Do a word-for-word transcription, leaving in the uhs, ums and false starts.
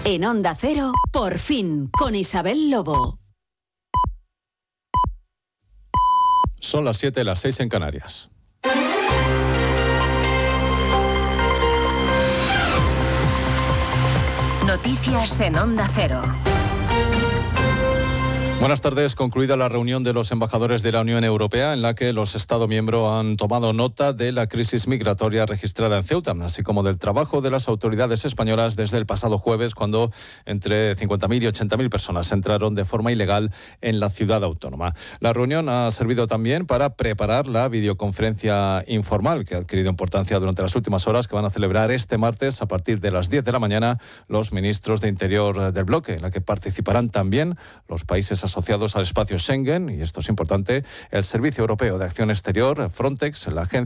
En Onda Cero, Por fin, con Isabel Lobo. Son las siete, las seis en Canarias. Noticias en Onda Cero. Buenas tardes. Concluida la reunión de los embajadores de la Unión Europea, en la que los Estados miembros han tomado nota de la crisis migratoria registrada en Ceuta, así como del trabajo de las autoridades españolas desde el pasado jueves, cuando entre cincuenta mil y ochenta mil personas entraron de forma ilegal en la ciudad autónoma. La reunión ha servido también para preparar la videoconferencia informal, que ha adquirido importancia durante las últimas horas, que van a celebrar este martes a partir de las diez de la mañana los ministros de Interior del bloque, en la que participarán también los países asociados al espacio Schengen, y esto es importante, el Servicio Europeo de Acción Exterior, Frontex, la Agencia